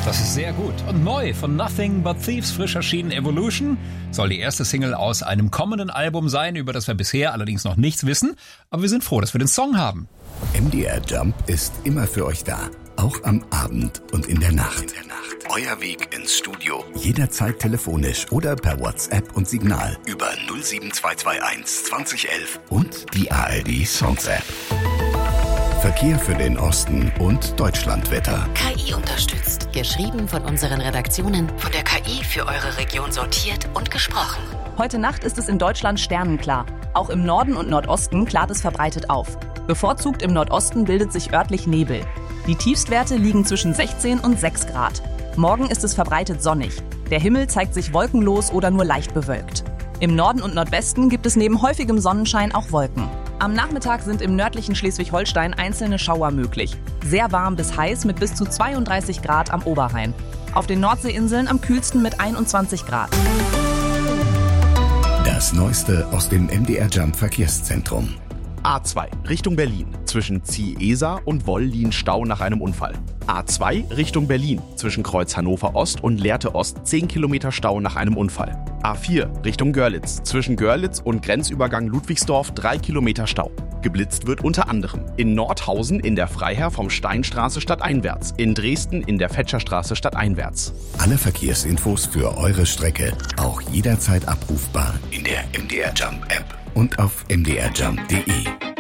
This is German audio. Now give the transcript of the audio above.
Das ist sehr gut. Und neu von Nothing But Thieves, frisch erschienen Evolution, soll die erste Single aus einem kommenden Album sein, über das wir bisher allerdings noch nichts wissen. Aber wir sind froh, dass wir den Song haben. MDR Jump ist immer für euch da. Auch am Abend und in der Nacht. Euer Weg ins Studio. Jederzeit telefonisch oder per WhatsApp und Signal über 07221 2011 und die ARD Songs App. Verkehr für den Osten und Deutschlandwetter. KI unterstützt. Geschrieben von unseren Redaktionen. Von der KI für eure Region sortiert und gesprochen. Heute Nacht ist es in Deutschland sternenklar. Auch im Norden und Nordosten klart es verbreitet auf. Bevorzugt im Nordosten bildet sich örtlich Nebel. Die Tiefstwerte liegen zwischen 16 und 6 Grad. Morgen ist es verbreitet sonnig. Der Himmel zeigt sich wolkenlos oder nur leicht bewölkt. Im Norden und Nordwesten gibt es neben häufigem Sonnenschein auch Wolken. Am Nachmittag sind im nördlichen Schleswig-Holstein einzelne Schauer möglich. Sehr warm bis heiß mit bis zu 32 Grad am Oberrhein. Auf den Nordseeinseln am kühlsten mit 21 Grad. Das Neueste aus dem MDR Jump Verkehrszentrum. A2 Richtung Berlin. Zwischen Ziehesa und Woll liegen Stau nach einem Unfall. A2 Richtung Berlin. Zwischen Kreuz Hannover Ost und Lehrte Ost 10 Kilometer Stau nach einem Unfall. A4 Richtung Görlitz. Zwischen Görlitz und Grenzübergang Ludwigsdorf 3 Kilometer Stau. Geblitzt wird unter anderem in Nordhausen in der Freiherr vom Steinstraße stadteinwärts, in Dresden in der Fetscherstraße stadteinwärts. Alle Verkehrsinfos für eure Strecke auch jederzeit abrufbar in der MDR Jump App und auf mdrjump.de.